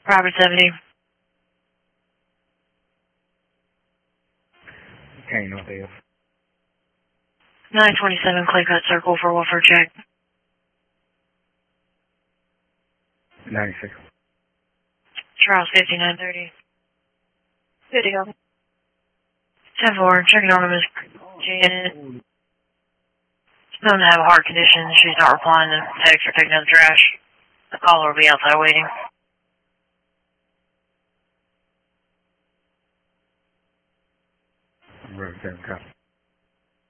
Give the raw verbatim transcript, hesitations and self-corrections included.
Robert seventy. Okay, no deal. nine twenty-seven Clay Cut Circle for welfare check. ninety-six. Charles fifty-nine thirty. Video. ten four, checking on Miss Janet. She's known to have a heart condition. She's not replying to text or taking out the trash. The caller will be outside waiting. Road seven, copy.